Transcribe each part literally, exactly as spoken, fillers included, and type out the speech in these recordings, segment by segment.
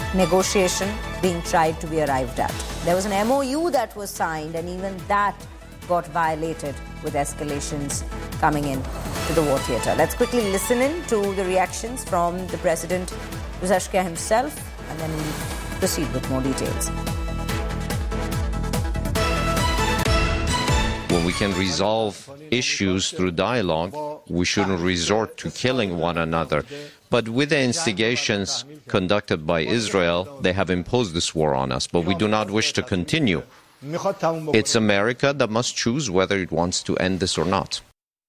negotiation being tried to be arrived at. There was an M O U that was signed, and even that got violated with escalations coming in to the war theatre. Let's quickly listen in to the reactions from the President Pezeshkian himself, and then we'll proceed with more details. When we can resolve issues through dialogue, we shouldn't resort to killing one another. But with the instigations conducted by Israel, they have imposed this war on us, but we do not wish to continue. It's America that must choose whether it wants to end this or not.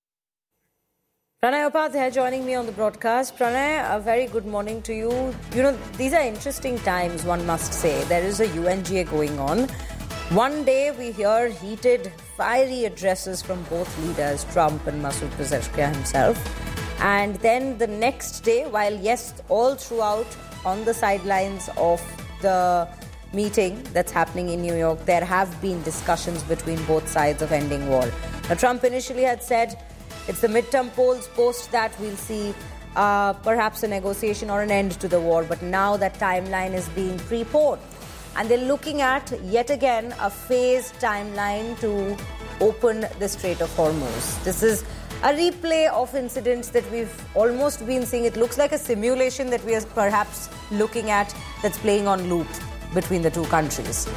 Pranay Upadhyay joining me on the broadcast. Pranay, a very good morning to you. You know, these are interesting times, one must say. There is a U N G A going on. One day we hear heated, fiery addresses from both leaders, Trump and Masoud Pezeshkian himself. And then the next day, while yes, all throughout on the sidelines of the meeting that's happening in New York, there have been discussions between both sides of ending war. Now, Trump initially had said it's the midterm polls, post that we'll see uh, perhaps a negotiation or an end to the war. But now that timeline is being preponed. And they're looking at, yet again, a phased timeline to open the Strait of Hormuz. This is a replay of incidents that we've almost been seeing. It looks like a simulation that we are perhaps looking at that's playing on loop between the two countries.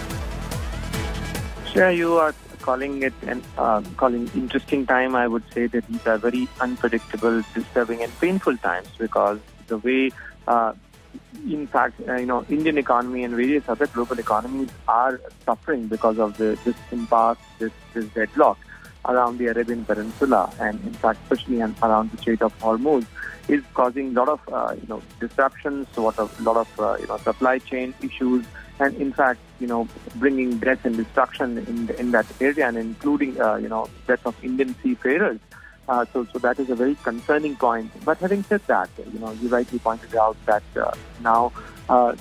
Sure, you are calling it an uh, calling interesting time. I would say that these are very unpredictable, disturbing and painful times, because the way uh, in fact, uh, you know, Indian economy and various other global economies are suffering because of the, this impasse, this, this deadlock around the Arabian Peninsula, and in fact, especially around the Strait of Hormuz, is causing a lot of, uh, you know, disruptions, a lot of, lot of uh, you know, supply chain issues, and in fact, you know, bringing death and destruction in the, in that area, and including, uh, you know, death of Indian seafarers. Uh, so, so that is a very concerning point. But having said that, you know, you rightly pointed out that uh, now uh,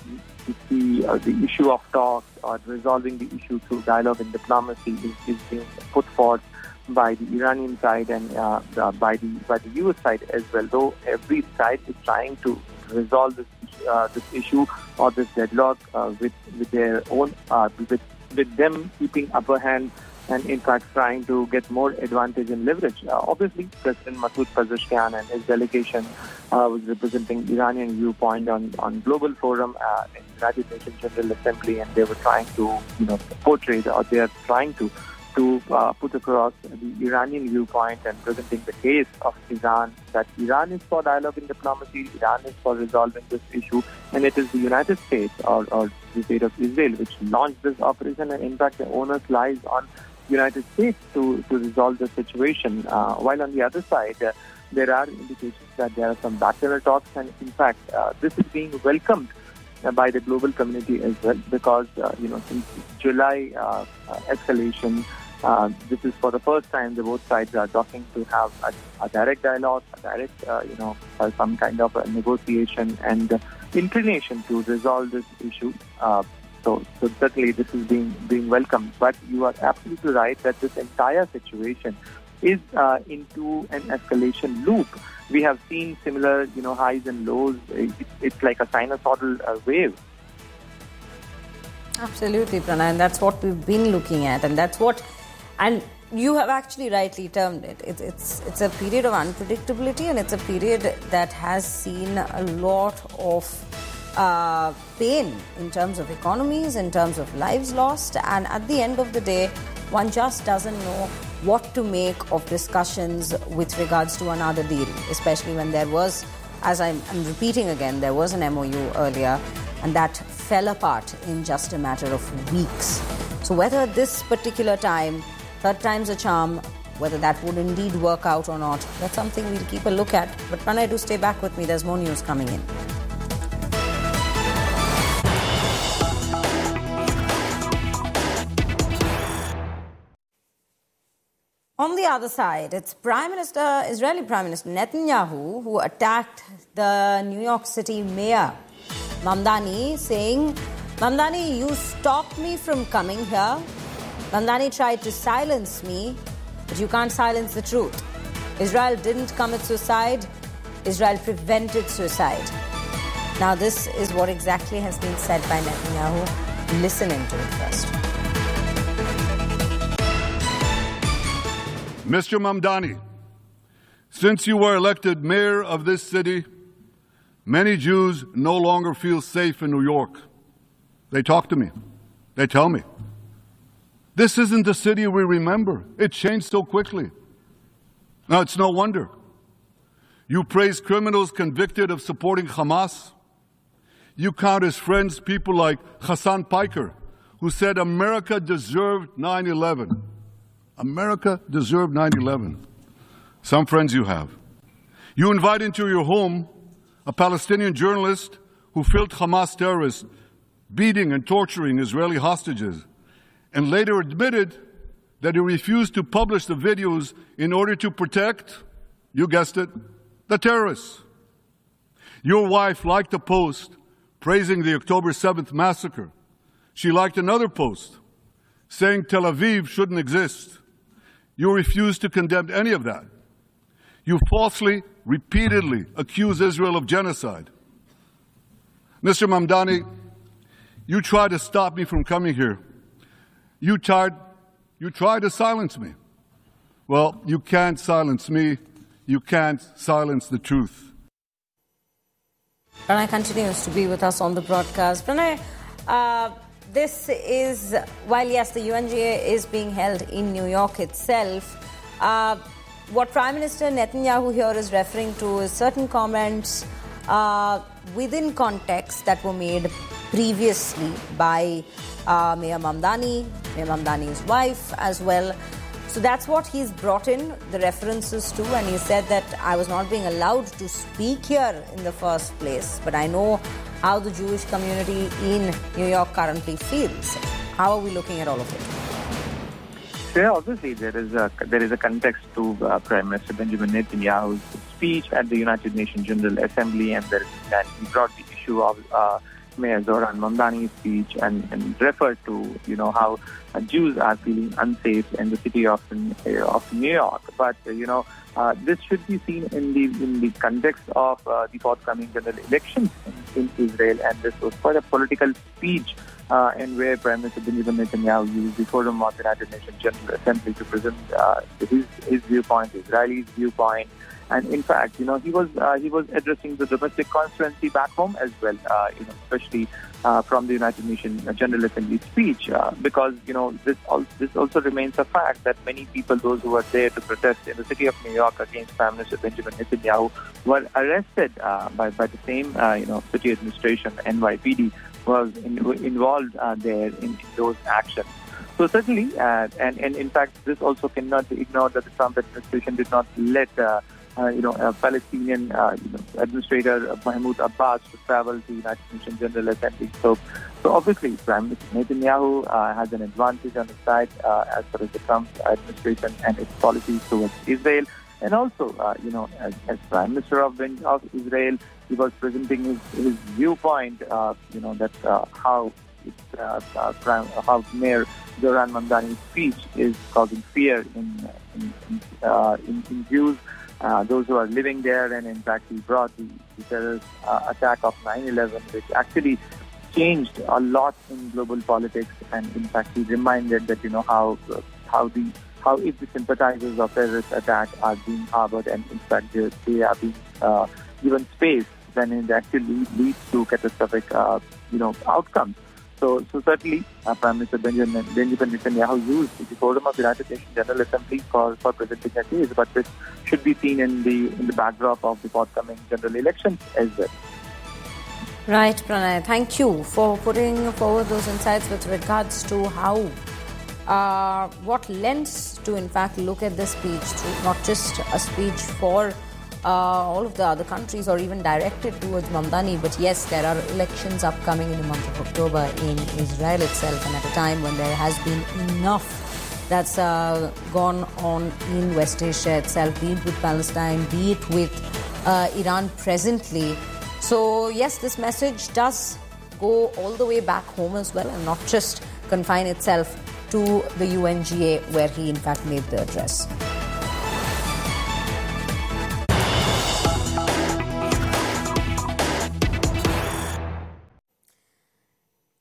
the uh, the issue of talks or resolving the issue through dialogue and diplomacy is, is being put forth by the Iranian side and uh, the, by the by the U S side as well. Though every side is trying to resolve this uh, this issue or this deadlock uh, with with their own uh, with with them keeping upper hand, and in fact trying to get more advantage and leverage. Uh, obviously, President Masoud Pezeshkian and his delegation uh, was representing Iranian viewpoint on, on global forum uh, in United Nations General Assembly, and they were trying to, you know, portray, or they are trying to, to uh, put across the Iranian viewpoint and presenting the case of Iran, that Iran is for dialogue and diplomacy, Iran is for resolving this issue, and it is the United States or, or the state of Israel which launched this operation, and in fact the onus lies on United States to, to resolve the situation. Uh, while on the other side, uh, there are indications that there are some bilateral talks, and in fact, uh, this is being welcomed uh, by the global community as well, because uh, you know, since July uh, uh, escalation, uh, this is for the first time the both sides are talking to have a, a direct dialogue, a direct, uh, you know, uh, some kind of a negotiation and uh, inclination to resolve this issue. Uh, So, so certainly this is being being welcomed. But you are absolutely right that this entire situation is uh, into an escalation loop. We have seen similar, you know, highs and lows. It, it's like a sinusoidal uh, wave. Absolutely, Pranay, and that's what we've been looking at, and that's what, and you have actually rightly termed it. it it's it's a period of unpredictability, and it's a period that has seen a lot of Uh, pain in terms of economies, in terms of lives lost, and at the end of the day, one just doesn't know what to make of discussions with regards to another deal, especially when there was, as I'm, I'm repeating again, there was an M O U earlier, and that fell apart in just a matter of weeks. So whether this particular time, third time's a charm, whether that would indeed work out or not, that's something we'll keep a look at. But Pranay, do stay back with me, there's more news coming in. On the other side, it's Prime Minister, Israeli Prime Minister Netanyahu, who attacked the New York City mayor, Mamdani, saying, Mamdani, you stopped me from coming here. Mamdani tried to silence me, but you can't silence the truth. Israel didn't commit suicide. Israel prevented suicide. Now, this is what exactly has been said by Netanyahu. Listen into it first. Mister Mamdani, since you were elected mayor of this city, many Jews no longer feel safe in New York. They talk to me. They tell me. This isn't the city we remember. It changed so quickly. Now, it's no wonder. You praise criminals convicted of supporting Hamas. You count as friends people like Hassan Piker, who said America deserved nine eleven. America deserved nine eleven. Some friends you have. You invite into your home a Palestinian journalist who filmed Hamas terrorists beating and torturing Israeli hostages, and later admitted that he refused to publish the videos in order to protect, you guessed it, the terrorists. Your wife liked a post praising the October seventh massacre. She liked another post saying Tel Aviv shouldn't exist. You refused to condemn any of that. You falsely, repeatedly accuse Israel of genocide. Mister Mamdani, you tried to stop me from coming here. You tried, you tried to silence me. Well, you can't silence me. You can't silence the truth. Pranay continues to be with us on the broadcast. Pranay, uh, this is, while yes, the U N G A is being held in New York itself, uh, what Prime Minister Netanyahu here is referring to is certain comments uh, within context that were made previously by uh, Mayor Mamdani, Mayor Mamdani's wife as well. So that's what he's brought in the references to, and he said that I was not being allowed to speak here in the first place, but I know how the Jewish community in New York currently feels. How are we looking at all of it? So yeah, obviously there is a there is a context to uh, Prime Minister Benjamin Netanyahu's speech at the United Nations General Assembly, and there, that he brought the issue of uh, Mayor Zohran Mamdani's speech and, and referred to, you know, how uh, Jews are feeling unsafe in the city of uh, of New York. But uh, you know, uh, this should be seen in the in the context of uh, the forthcoming general elections in, in Israel, and this was quite a political speech. Uh, and where Prime Minister Benjamin Netanyahu used the forum of the United Nations General Assembly to present uh, his his viewpoint, Israeli's viewpoint, and in fact, you know, he was uh, he was addressing the domestic constituency back home as well, uh, you know, especially uh, from the United Nations General Assembly speech, uh, because you know this also, this also remains a fact that many people, those who were there to protest in the city of New York against Prime Minister Benjamin Netanyahu, were arrested uh, by by the same uh, you know city administration, N Y P D. Was in, involved uh, there in, in those actions. So certainly, uh, and, and in fact, this also cannot be ignored that the Trump administration did not let, uh, uh, you know, a Palestinian uh, you know, administrator, uh, Mahmoud Abbas, to travel to the United Nations General Assembly. So, so obviously, Prime Minister Netanyahu uh, has an advantage on his side uh, as far as the Trump administration and its policies towards Israel. And also, uh, you know, as, as Prime Minister of, of Israel, he was presenting his, his viewpoint, uh, you know, that uh, how it, uh, uh, how Mayor Zohran Mamdani's speech is causing fear in in, in, uh, in, in Jews, uh, those who are living there. And in fact, he brought the, the terrorist uh, attack of nine eleven, which actually changed a lot in global politics. And in fact, he reminded that, you know, how uh, how the how if the sympathizers of terrorist attack are being harbored, and in fact they, they are being uh, given space, then it actually leads to catastrophic, uh, you know, outcomes. So, so certainly, uh, Prime Minister Benjamin, Benjamin Netanyahu used the forum of the United Nations General Assembly for, for presenting a case, but this should be seen in the in the backdrop of the forthcoming general elections as well. Right, Pranay. Thank you for putting forward those insights with regards to how. Uh, what lends to, in fact, look at this speech through not just a speech for uh, all of the other countries or even directed towards Mamdani, but yes, there are elections upcoming in the month of October in Israel itself, and at a time when there has been enough that's uh, gone on in West Asia itself, be it with Palestine, be it with uh, Iran presently. So yes, this message does go all the way back home as well, and not just confine itself to the U N G A, where he in fact made the address.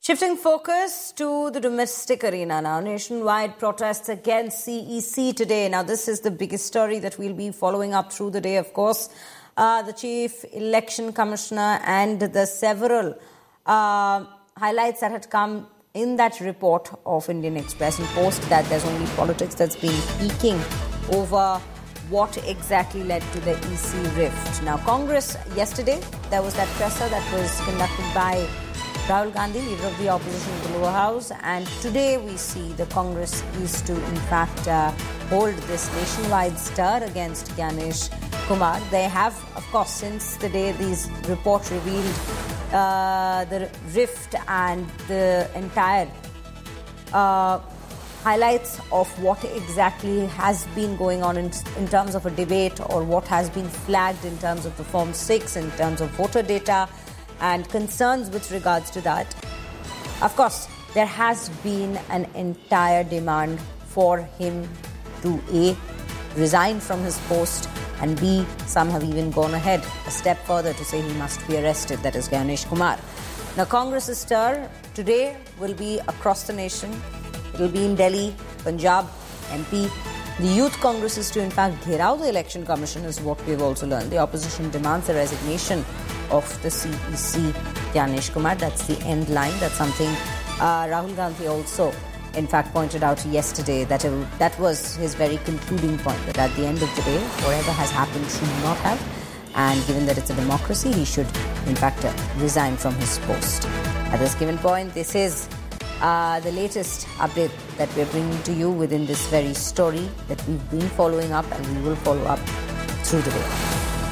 Shifting focus to the domestic arena now. Nationwide protests against C E C today. Now, this is the biggest story that we'll be following up through the day, of course. Uh, the Chief Election Commissioner and the several uh, highlights that had come in that report of Indian Express and Post, that there's only politics that's been peaking over what exactly led to the E C rift. Now, Congress, yesterday, there was that presser that was conducted by Rahul Gandhi, leader of the opposition in the lower house, and today we see the Congress is to, in fact, uh, hold this nationwide stir against Gyanesh Kumar. They have, of course, since the day these reports revealed uh, the rift and the entire uh, highlights of what exactly has been going on in, in terms of a debate, or what has been flagged in terms of the Form six, in terms of voter data, and concerns with regards to that. Of course, there has been an entire demand for him to A, resign from his post, and B, some have even gone ahead a step further to say he must be arrested, that is Gyanesh Kumar. Now, Congress's stir today will be across the nation. It will be in Delhi, Punjab, M P. The Youth Congress is to, in fact, gherao the Election Commission, is what we've also learned. The opposition demands the resignation of the C E C, Gyanesh Kumar. That's the end line. That's something uh, Rahul Gandhi also, in fact, pointed out yesterday, that it, that was his very concluding point, that at the end of the day, whatever has happened should not have. And given that it's a democracy, he should, in fact, uh, resign from his post. At this given point, this is uh, the latest update that we're bringing to you within this very story that we've been following up, and we will follow up through the day.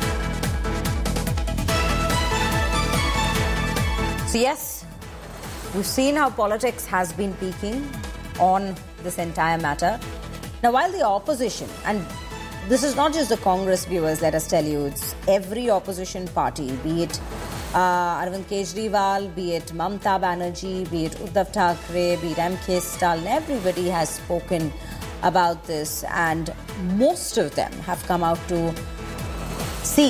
So yes, we've seen how politics has been peaking on this entire matter. Now, while the opposition, and this is not just the Congress, viewers, let us tell you, it's every opposition party, be it uh, Arvind Kejriwal, be it Mamata Banerjee, be it Uddhav Thackeray, be it M K Stalin, everybody has spoken about this, and most of them have come out to seek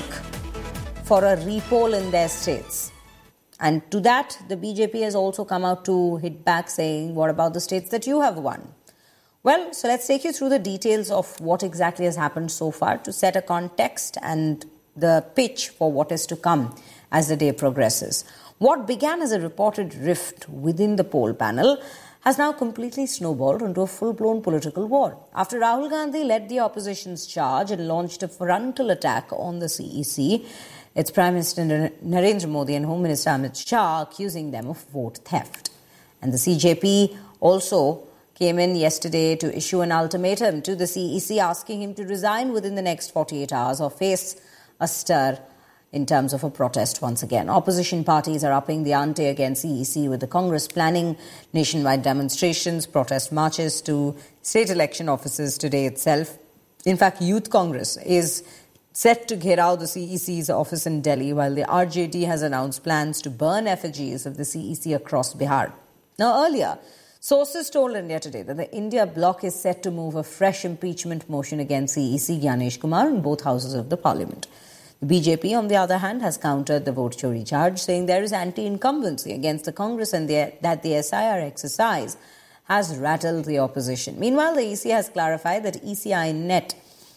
for a repoll in their states. And to that, the B J P has also come out to hit back, saying, what about the states that you have won? Well, so let's take you through the details of what exactly has happened so far to set a context and the pitch for what is to come as the day progresses. What began as a reported rift within the poll panel has now completely snowballed into a full-blown political war. After Rahul Gandhi led the opposition's charge and launched a frontal attack on the C E C, it's Prime Minister Narendra Modi and Home Minister Amit Shah accusing them of vote theft. And the C J P also came in yesterday to issue an ultimatum to the C E C, asking him to resign within the next forty-eight hours or face a stir in terms of a protest once again. Opposition parties are upping the ante against C E C, with the Congress planning nationwide demonstrations, protest marches to state election offices today itself. In fact, Youth Congress is set to gherao the C E C's office in Delhi, while the R J D has announced plans to burn effigies of the C E C across Bihar. Now, earlier, sources told India Today that the India bloc is set to move a fresh impeachment motion against C E C Gyanesh Kumar in both houses of the parliament. The B J P, on the other hand, has countered the vote chori charge, saying there is anti-incumbency against the Congress and the, that the S I R exercise has rattled the opposition. Meanwhile, the E C has clarified that E C I Net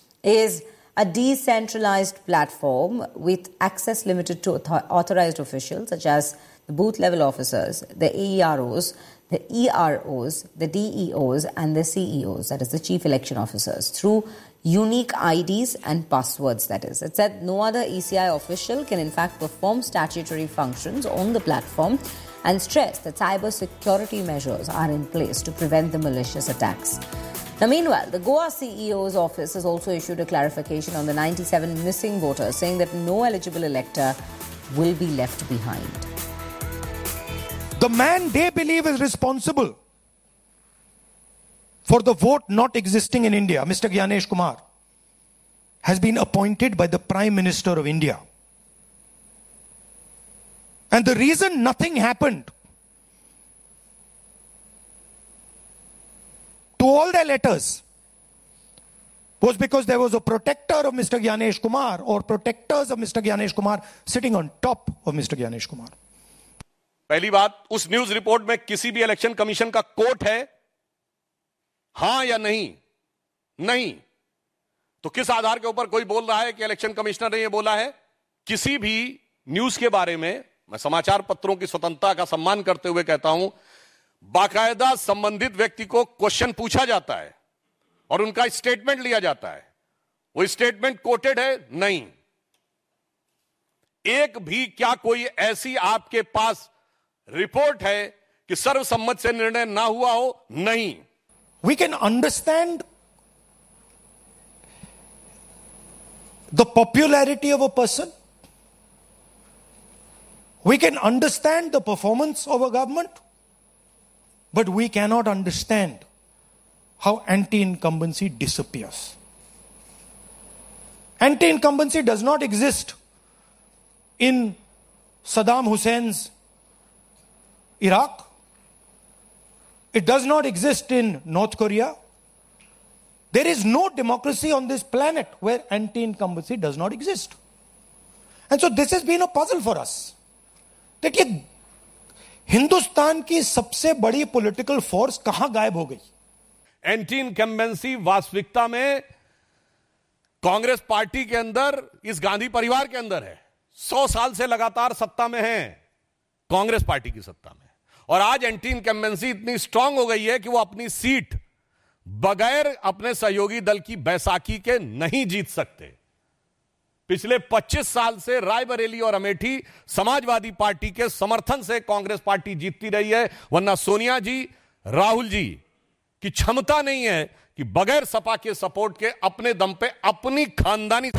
is a decentralized platform with access limited to authorized officials such as the booth-level officers, the A E R Os, the E R Os, the D E Os and the C E Os, that is the Chief Election Officers, through unique I Ds and passwords, that is. It said no other E C I official can in fact perform statutory functions on the platform, and stressed that cyber security measures are in place to prevent the malicious attacks. Now, meanwhile, the Goa C E O's office has also issued a clarification on the ninety-seven missing voters, saying that no eligible elector will be left behind. The man they believe is responsible for the vote not existing in India, Mister Gyanesh Kumar, has been appointed by the Prime Minister of India. And the reason nothing happened to all their letters was because there was a protector of Mister Gyanesh Kumar or protectors of Mister Gyanesh Kumar sitting on top of Mister Gyanesh Kumar. पहली बात, उस news report में किसी भी election commission का coat है? हां या नहीं? नहीं। तो किस आधार के ऊपर कोई बोल रहा है कि इलेक्शन कमिश्नर ने यह बोला है? किसी भी न्यूज के बारे में मैं समाचार पत्रों की स्वतंत्रता का सम्मान करते हुए कहता हूं, बाकायदा संबंधित व्यक्ति को क्वेश्चन पूछा जाता है और उनका स्टेटमेंट लिया जाता है। वो स्टेटमेंट कोटेड है? नहीं। एक भी क्या कोई ऐसी आपके पास रिपोर्ट है कि सर्वसम्मत से निर्णय ना हुआ हो? नहीं। We can understand the popularity of a person. We can understand the performance of a government, but we cannot understand how anti-incumbency disappears. Anti-incumbency does not exist in Saddam Hussein's Iraq. It does not exist in North Korea. There is no democracy on this planet where anti-incumbency does not exist. And so this has been a puzzle for us. देखिए, हिंदुस्तान की सबसे बड़ी political force कहां गायब हो गई? Anti incumbency वास्तविकता में कांग्रेस पार्टी के अंदर, इस गांधी परिवार के अंदर है। सौ साल से लगातार सत्ता में है कांग्रेस पार्टी की सत्ता में, और आज एंटी इनकम्बेंसी इतनी स्ट्रांग हो गई है कि वो अपनी सीट बगैर अपने सहयोगी दल की बैसाखी के नहीं जीत सकते। पिछले पच्चीस साल से रायबरेली और अमेठी समाजवादी पार्टी के समर्थन से कांग्रेस पार्टी जीतती रही है, वरना सोनिया जी, राहुल जी की क्षमता नहीं है कि बगैर सपा के सपोर्ट के अपने दम पे अपनी खानदानी।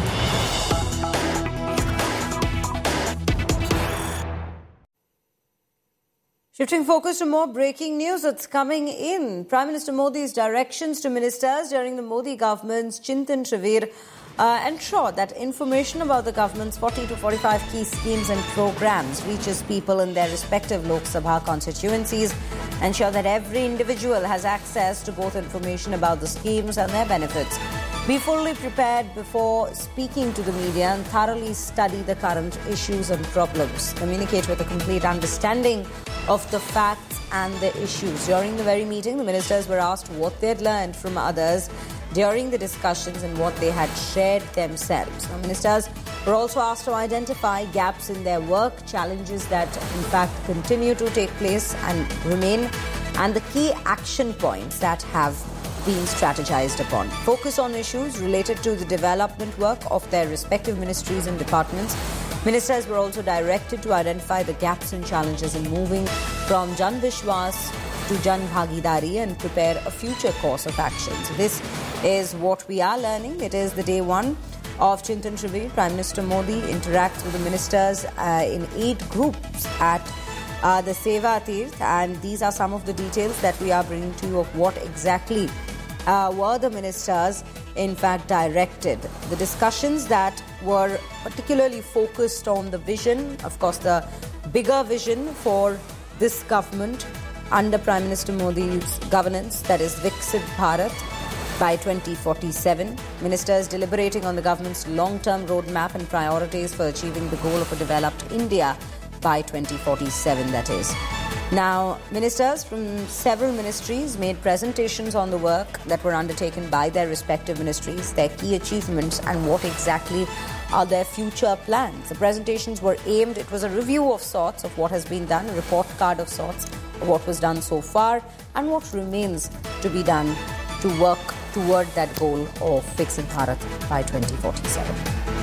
Shifting focus to more breaking news that's coming in. Prime Minister Modi's directions to ministers during the Modi government's Chintan Shivir uh, ensure that information about the government's forty to forty-five key schemes and programs reaches people in their respective Lok Sabha constituencies, ensure that every individual has access to both information about the schemes and their benefits. Be fully prepared before speaking to the media and thoroughly study the current issues and problems. Communicate with a complete understanding of the facts and the issues. During the very meeting, the ministers were asked what they had learned from others during the discussions and what they had shared themselves. Now, ministers were also asked to identify gaps in their work, challenges that in fact continue to take place and remain, and the key action points that have been strategized upon. Focus on issues related to the development work of their respective ministries and departments. Ministers were also directed to identify the gaps and challenges in moving from Jan Vishwas to Jan Bhagidari and prepare a future course of action. So this is what we are learning. It is the day one of Chintan Shivir. Prime Minister Modi interacts with the ministers uh, in eight groups at uh, the Seva Tirth, and these are some of the details that we are bringing to you of what exactly uh, were the ministers in fact directed. The discussions that were particularly focused on the vision, of course the bigger vision for this government under Prime Minister Modi's governance, that is Viksit Bharat by twenty forty-seven. Ministers deliberating on the government's long-term roadmap and priorities for achieving the goal of a developed India by twenty forty-seven, that is. Now, ministers from several ministries made presentations on the work that were undertaken by their respective ministries, their key achievements, and what exactly are their future plans. The presentations were aimed, it was a review of sorts of what has been done, a report card of sorts of what was done so far, and what remains to be done to work toward that goal of Viksit Bharat by twenty forty-seven.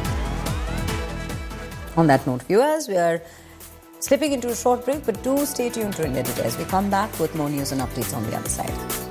On that note, viewers, we are slipping into a short break, but do stay tuned to India Today as we come back with more news and updates on the other side.